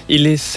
Il est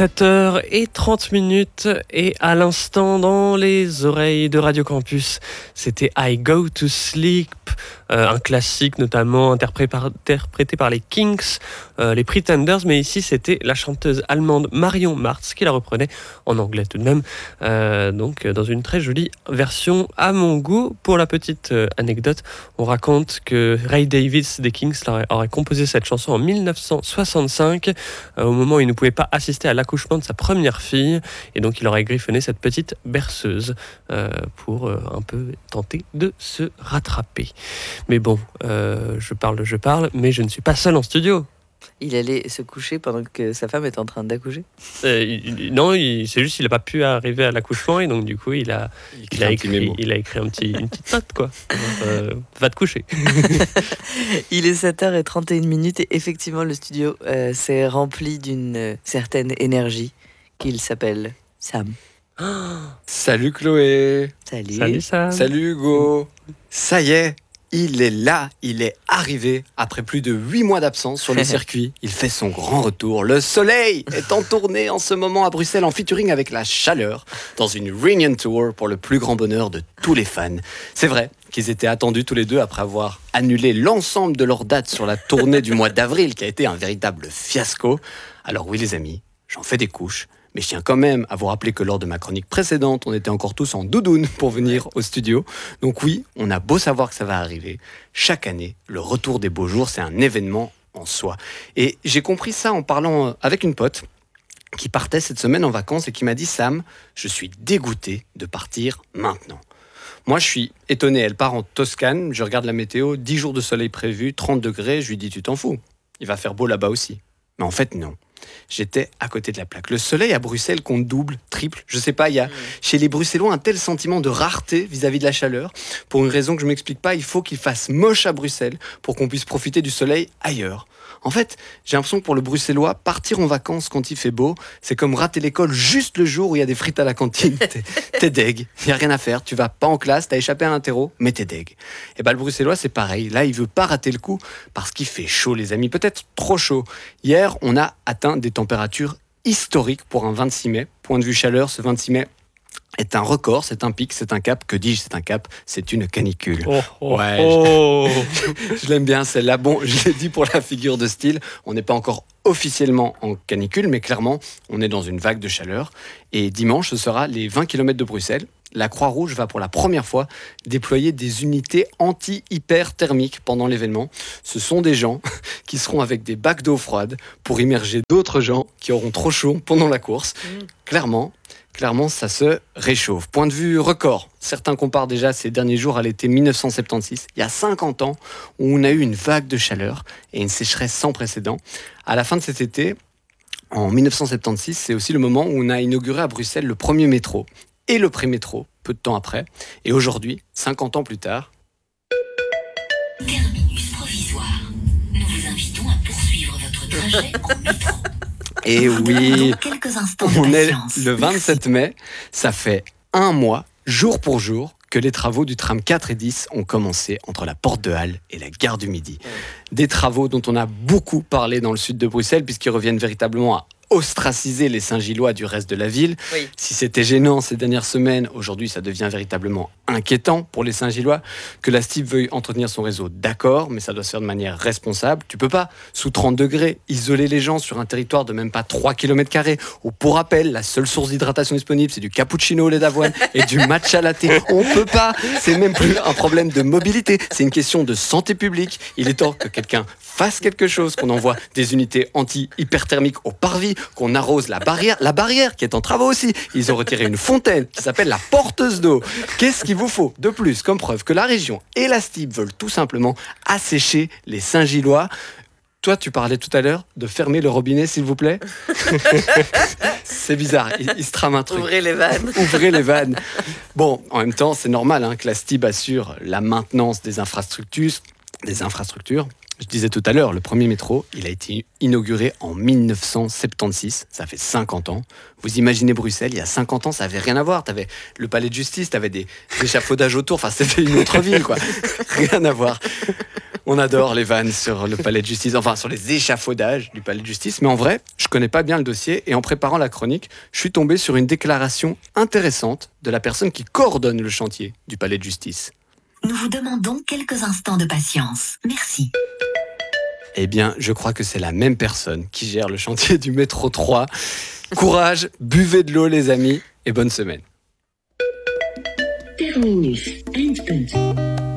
7h30 et à l'instant dans les oreilles de Radio Campus, c'était I Go to Sleep, un classique notamment interprété par les Kinks, les Pretenders, mais ici c'était la chanteuse allemande Marion Marz qui la reprenait en anglais tout de même, donc dans une très jolie version à mon goût. Pour la petite anecdote, on raconte que Ray Davies des Kinks aurait composé cette chanson en 1965, au moment où il ne pouvait pas assister à l'accouchement de sa première fille, et donc il aurait griffonné cette petite berceuse pour un peu tenter de se rattraper. Mais bon, je parle, mais je ne suis pas seul en studio. Il allait se coucher pendant que sa femme était en train d'accoucher. Non, c'est juste qu'il n'a pas pu arriver à l'accouchement, et donc du coup il a écrit une petite note, quoi. Va te coucher. Il est 7h31 et effectivement le studio s'est rempli d'une certaine énergie qu'il s'appelle Sam. Salut Chloé. Salut Sam. Salut Hugo. Ça y est, il est là, il est arrivé. Après plus de 8 mois d'absence sur le circuit, il fait son grand retour. Le soleil est en tournée en ce moment à Bruxelles en featuring avec la chaleur dans une reunion tour pour le plus grand bonheur de tous les fans. C'est vrai qu'ils étaient attendus tous les deux après avoir annulé l'ensemble de leurs dates sur la tournée du mois d'avril qui a été un véritable fiasco. Alors oui les amis, j'en fais des couches. Mais je tiens quand même à vous rappeler que lors de ma chronique précédente, on était encore tous en doudoune pour venir au studio. Donc oui, on a beau savoir que ça va arriver. Chaque année, le retour des beaux jours, c'est un événement en soi. Et j'ai compris ça en parlant avec une pote qui partait cette semaine en vacances et qui m'a dit « Sam, je suis dégoûté de partir maintenant ». Moi, je suis étonné. Elle part en Toscane, je regarde la météo, 10 jours de soleil prévus, 30 degrés. Je lui dis « Tu t'en fous, il va faire beau là-bas aussi ». Mais en fait, non. J'étais à côté de la plaque. Le soleil à Bruxelles compte double, triple, je sais pas, il y a chez les Bruxellois un tel sentiment de rareté vis-à-vis de la chaleur. Pour une raison que je m'explique pas, il faut qu'il fasse moche à Bruxelles pour qu'on puisse profiter du soleil ailleurs. En fait, j'ai l'impression que pour le Bruxellois, partir en vacances quand il fait beau, c'est comme rater l'école juste le jour où il y a des frites à la cantine. T'es deg, il n'y a rien à faire, tu vas pas en classe, t'as échappé à l'interro, mais t'es deg. Et le Bruxellois, c'est pareil. Là, il veut pas rater le coup parce qu'il fait chaud, les amis, peut-être trop chaud. Hier, on a atteint des températures historiques pour un 26 mai. Point de vue chaleur, ce 26 mai est un record, c'est un pic, c'est un cap. Que dis-je, c'est un cap, c'est une canicule. Je l'aime bien celle-là. Bon, je l'ai dit pour la figure de style, on n'est pas encore officiellement en canicule, mais clairement, on est dans une vague de chaleur. Et dimanche, ce sera les 20 km de Bruxelles. La Croix-Rouge va pour la première fois déployer des unités anti-hyperthermiques pendant l'événement. Ce sont des gens qui seront avec des bacs d'eau froide pour immerger d'autres gens qui auront trop chaud pendant la course. Clairement, ça se réchauffe. Point de vue record, certains comparent déjà ces derniers jours à l'été 1976. Il y a 50 ans, où on a eu une vague de chaleur et une sécheresse sans précédent. À la fin de cet été, en 1976, c'est aussi le moment où on a inauguré à Bruxelles le premier métro et le pré-métro, peu de temps après. Et aujourd'hui, 50 ans plus tard... Terminus provisoire. Nous vous invitons à poursuivre votre trajet en métro. Et oui, on est patience. le 27 mai, ça fait un mois, jour pour jour, que les travaux du tram 4 et 10 ont commencé entre la Porte de Halle et la Gare du Midi. Des travaux dont on a beaucoup parlé dans le sud de Bruxelles, puisqu'ils reviennent véritablement à ostraciser les Saint-Gillois du reste de la ville. Oui. Si c'était gênant ces dernières semaines, aujourd'hui ça devient véritablement inquiétant pour les Saint-Gillois. Que la STIB veuille entretenir son réseau, d'accord, mais ça doit se faire de manière responsable. Tu peux pas, sous 30 degrés, isoler les gens sur un territoire de même pas 3 km², où pour rappel, la seule source d'hydratation disponible, c'est du cappuccino au lait d'avoine et du matcha latte. On peut pas, c'est même plus un problème de mobilité, c'est une question de santé publique. Il est temps que quelqu'un fasse quelque chose, qu'on envoie des unités anti-hyperthermiques au parvis, qu'on arrose la barrière qui est en travaux aussi. Ils ont retiré une fontaine qui s'appelle la porteuse d'eau. Qu'est-ce qu'il vous faut de plus comme preuve que la région et la STIB veulent tout simplement assécher les Saint-Gillois? Toi, tu parlais tout à l'heure de fermer le robinet, s'il vous plaît. C'est bizarre, il se trame un truc. Ouvrez les vannes. Bon, en même temps, c'est normal que la STIB assure la maintenance des infrastructures. Je disais tout à l'heure, le premier métro, il a été inauguré en 1976, ça fait 50 ans. Vous imaginez Bruxelles, il y a 50 ans, ça n'avait rien à voir. Tu avais le palais de justice, tu avais des échafaudages autour, enfin c'était une autre ville, quoi. Rien à voir. On adore les vannes sur le palais de justice, enfin sur les échafaudages du palais de justice. Mais en vrai, je connais pas bien le dossier et en préparant la chronique, je suis tombé sur une déclaration intéressante de la personne qui coordonne le chantier du palais de justice. Nous vous demandons quelques instants de patience. Merci. Eh bien, je crois que c'est la même personne qui gère le chantier du métro 3. Courage, buvez de l'eau les amis et bonne semaine. Terminus, eindpunt.